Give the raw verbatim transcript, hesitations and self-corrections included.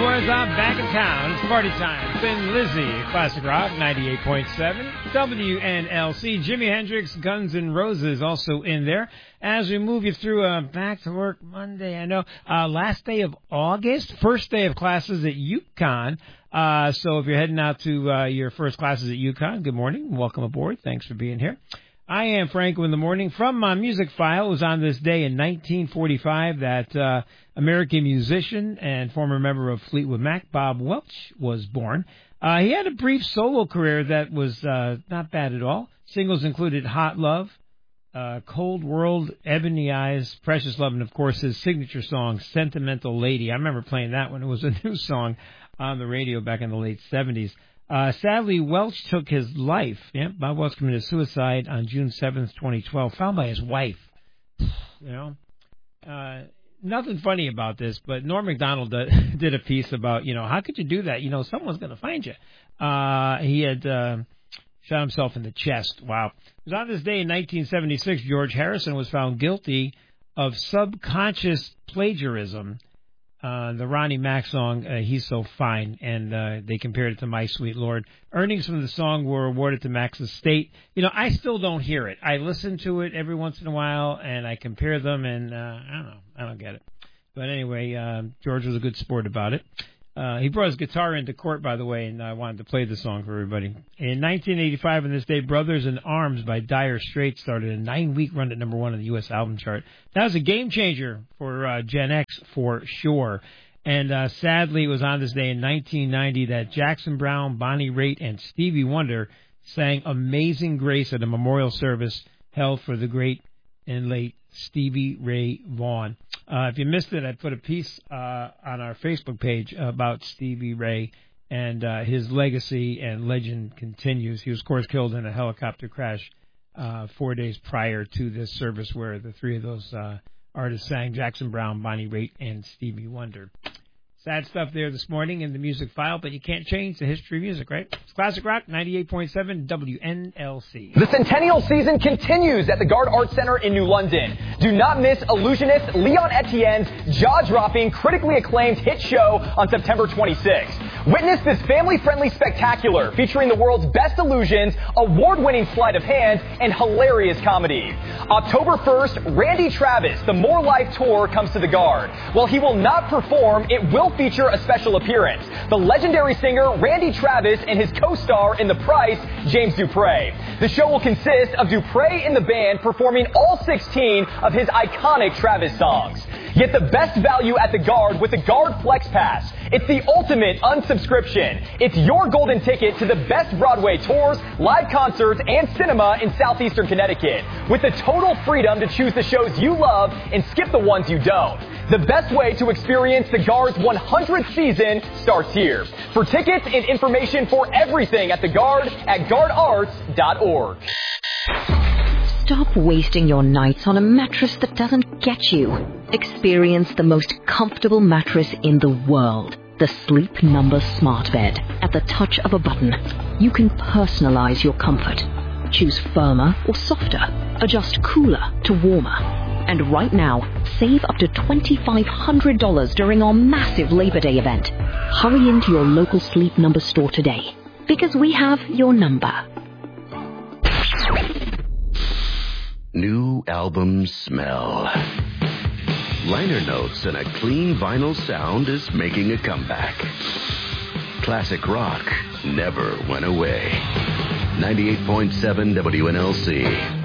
boys are back in town. It's party time. Thin Lizzy, Classic Rock, ninety-eight point seven. W N L C. Jimi Hendrix, Guns N' Roses also in there. As we move you through uh, back to work Monday, I know, uh, last day of August, first day of classes at UConn. Uh, so if you're heading out to uh, your first classes at UConn, good morning. Welcome aboard. Thanks for being here. I am Franco in the morning. From my music file, it was on this day in nineteen forty-five that uh, American musician and former member of Fleetwood Mac, Bob Welch, was born. Uh, he had a brief solo career that was uh, not bad at all. Singles included Hot Love, uh, Cold World, Ebony Eyes, Precious Love, and, of course, his signature song, Sentimental Lady. I remember playing that when it was a new song on the radio back in the late seventies. Uh, sadly, Welch took his life. Yeah, Bob Welch committed suicide on June seventh, twenty twelve, found by his wife. You know, uh, nothing funny about this, but Norm Macdonald did, did a piece about, you know, how could you do that? You know, someone's going to find you. Uh, he had uh, shot himself in the chest. Wow. It was on this day in nineteen seventy-six, George Harrison was found guilty of subconscious plagiarism. Uh, the Ronnie Mac song, uh, He's So Fine, and uh, they compared it to My Sweet Lord. Earnings from the song were awarded to Mac's estate. You know, I still don't hear it. I listen to it every once in a while, and I compare them, and uh, I don't know. I don't get it. But anyway, uh, George was a good sport about it. Uh, he brought his guitar into court, by the way, and I wanted to play the song for everybody. In nineteen eighty-five, on this day, Brothers in Arms by Dire Straits started a nine-week run at number one on the U S album chart. That was a game changer for uh, Gen X, for sure. And uh, sadly, it was on this day in nineteen ninety that Jackson Browne, Bonnie Raitt, and Stevie Wonder sang Amazing Grace at a memorial service held for the great and late Stevie Ray Vaughan. Uh, if you missed it, I put a piece uh, on our Facebook page about Stevie Ray, and uh, his legacy and legend continues. He was, of course, killed in a helicopter crash uh, four days prior to this service where the three of those uh, artists sang, Jackson Browne, Bonnie Raitt, and Stevie Wonder. Sad stuff there this morning in the music file, but you can't change the history of music, right? It's Classic Rock, ninety-eight point seven W N L C. The Centennial season continues at the Gard Art Center in New London. Do not miss illusionist Leon Etienne's jaw-dropping, critically acclaimed hit show on September twenty-sixth. Witness this family-friendly spectacular featuring the world's best illusions, award-winning sleight of hand, and hilarious comedy. October first, Randy Travis, the More Life Tour, comes to the Gard. While he will not perform, it will feature a special appearance. The legendary singer Randy Travis and his co-star in The Price, James Dupre. The show will consist of Dupre and the band performing all sixteen of his iconic Travis songs. Get the best value at the Gard with the Gard Flex Pass. It's the ultimate unsubscription. It's your golden ticket to the best Broadway tours, live concerts, and cinema in southeastern Connecticut, with the total freedom to choose the shows you love and skip the ones you don't. The best way to experience the Gard's one hundredth season starts here. For tickets and information for everything at the Gard at gard arts dot org. Stop wasting your nights on a mattress that doesn't get you. Experience the most comfortable mattress in the world. The Sleep Number Smart Bed. At the touch of a button, you can personalize your comfort. Choose firmer or softer. Adjust cooler to warmer. And right now, save up to twenty-five hundred dollars during our massive Labor Day event. Hurry into your local Sleep Number store today, because we have your number. New album smell. Liner notes and a clean vinyl sound is making a comeback. Classic rock never went away. ninety-eight point seven W N L C.